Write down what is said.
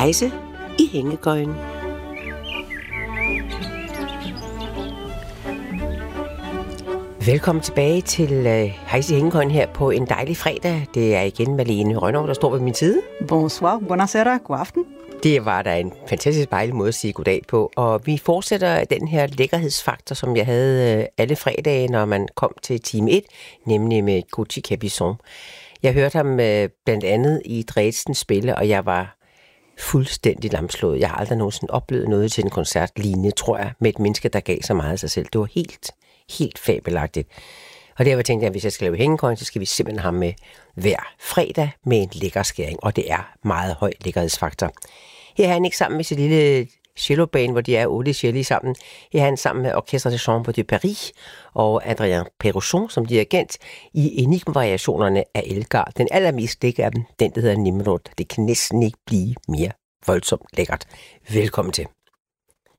Hejse i hængekøjen. Velkommen tilbage til Hejse i hængekøjen her på en dejlig fredag. Det er igen Malene Rønnow, der står ved min side. Bonsoir, buonasera, god aften. Det var da en fantastisk dejlig måde at sige goddag på. Og vi fortsætter den her lækkerhedsfaktor, som jeg havde alle fredage, når man kom til time 1, nemlig med Gucci Capison. Jeg hørte ham blandt andet i Dresden spille, og jeg var fuldstændig lamslået. Jeg har aldrig nogensinde oplevet noget til en koncert lignende, tror jeg, med et menneske, der gav så meget af sig selv. Det var helt fabelagtigt. Og derfor tænkte jeg, at hvis jeg skal lave hængekøjen, så skal vi simpelthen have med hver fredag med en lækker skæring, og det er meget høj lækkerhedsfaktor. Her er han ikke sammen med sit lille celloband, hvor de er 8 celli sammen. Her er han sammen med Orchestre de Chambre de Paris og Adrien Perusson som dirigent i enigma-variationerne af Elgar. Den allermest lækker af dem, den der hedder Nimrod. Det kan næsten ikke blive mere voldsomt lækkert. Velkommen til.